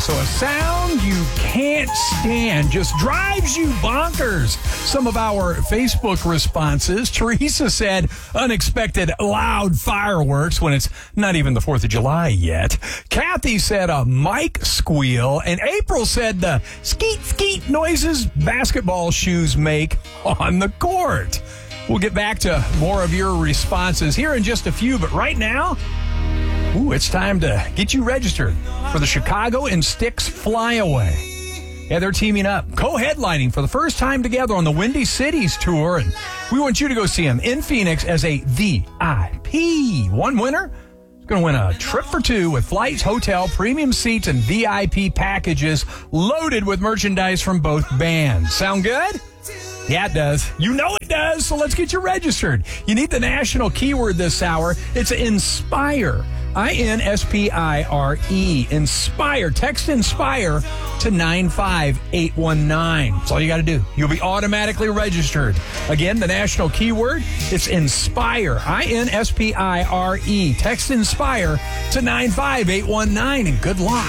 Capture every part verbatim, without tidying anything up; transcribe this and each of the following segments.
So a sound you can't stand just drives you bonkers. Some of our Facebook responses. Teresa said unexpected loud fireworks when it's not even the fourth of July yet. Kathy said a mic squeal. And April said the skeet skeet noises basketball shoes make on the court. We'll get back to more of your responses here in just a few, but right now, ooh, it's time to get you registered for the Chicago and Styx Flyaway. Yeah, they're teaming up, co-headlining for the first time together on the Windy Cities Tour, and we want you to go see them in Phoenix as a V I P. One winner is going to win a trip for two with flights, hotel, premium seats, and V I P packages loaded with merchandise from both bands. Sound good? Yeah, it does. You know it does, so let's get you registered. You need the national keyword this hour. It's INSPIRE. I N S P I R E. INSPIRE. Text INSPIRE to nine five eight one nine. That's all you got to do. You'll be automatically registered. Again, the national keyword, it's INSPIRE. I N S P I R E. Text INSPIRE to nine five eight one nine, and good luck.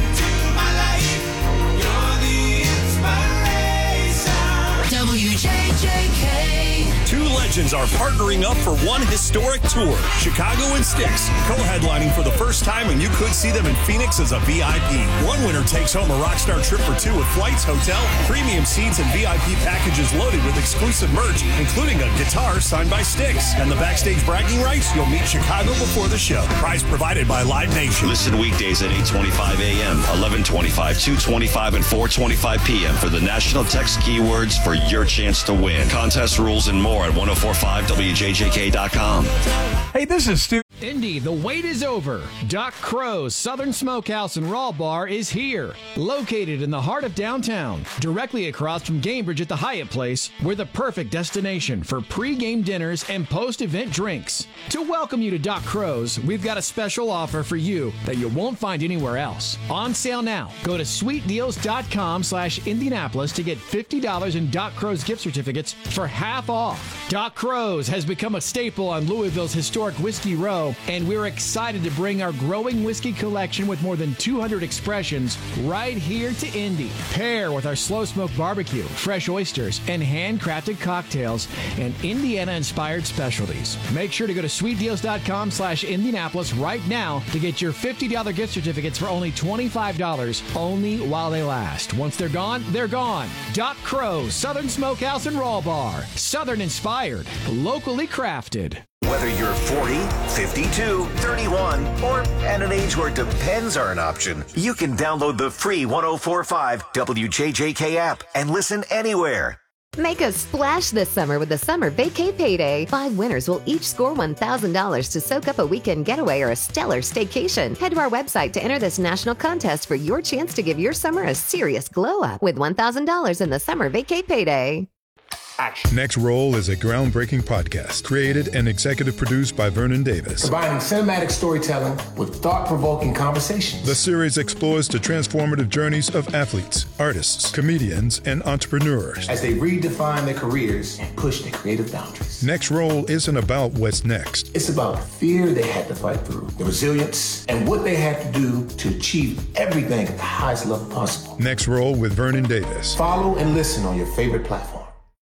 W J J K. Two legends are partnering up for one historic tour. Chicago and Styx, co-headlining for the first time, and you could see them in Phoenix as a V I P. One winner takes home a rockstar trip for two with flights, hotel, premium seats, and V I P packages loaded with exclusive merch, including a guitar signed by Styx. And the backstage bragging rights, you'll meet Chicago before the show. Prize provided by Live Nation. Listen weekdays at eight twenty-five a.m., eleven twenty-five, two twenty-five, and four twenty-five p.m. for the national text keywords for your chance to win. Contest rules and more at ten forty-five W J J K dot com. Hey, this is Stu. Indy, the wait is over. Doc Crow's Southern Smokehouse and Raw Bar is here. Located in the heart of downtown, directly across from Gamebridge at the Hyatt Place, we're the perfect destination for pre-game dinners and post-event drinks. To welcome you to Doc Crow's, we've got a special offer for you that you won't find anywhere else. On sale now. Go to sweet deals dot com slash Indianapolis to get fifty dollars in Doc Crow's gift certificates for half off. Doc Crow's has become a staple on Louisville's historic Whiskey Row, and we're excited to bring our growing whiskey collection with more than two hundred expressions right here to Indy. Pair with our slow smoke barbecue, fresh oysters, and handcrafted cocktails and Indiana-inspired specialties. Make sure to go to sweet deals dot com slash Indianapolis right now to get your fifty dollars gift certificates for only twenty-five dollars, only while they last. Once they're gone, they're gone. Doc Crow's Southern Smokehouse and Raw Bar. Southern inspired, locally crafted. Whether you're forty, fifty-two, thirty-one, or at an age where depends are an option, you can download the free ten forty-five W J J K app and listen anywhere. Make a splash this summer with the Summer Vacay Payday. Five winners will each score one thousand dollars to soak up a weekend getaway or a stellar staycation. Head to our website to enter this national contest for your chance to give your summer a serious glow up with one thousand dollars in the Summer Vacay Payday. Action. Next Roll is a groundbreaking podcast created and executive produced by Vernon Davis. Combining cinematic storytelling with thought-provoking conversations. The series explores the transformative journeys of athletes, artists, comedians, and entrepreneurs as they redefine their careers and push their creative boundaries. Next Roll isn't about what's next. It's about the fear they had to fight through, the resilience, and what they had to do to achieve everything at the highest level possible. Next Roll with Vernon Davis. Follow and listen on your favorite platform.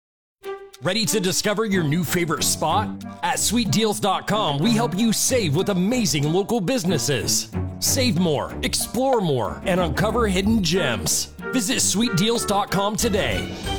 Ready to discover your new favorite spot? At sweet deals dot com, we help you save with amazing local businesses. Save more, explore more, and uncover hidden gems. Visit sweet deals dot com today.